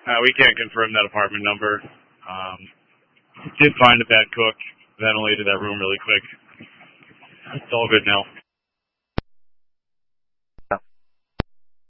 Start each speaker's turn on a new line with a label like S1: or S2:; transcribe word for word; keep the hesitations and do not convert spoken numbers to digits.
S1: Uh, we can't confirm that apartment number. Um, did find a bad cook, ventilated that room really quick. It's all good now.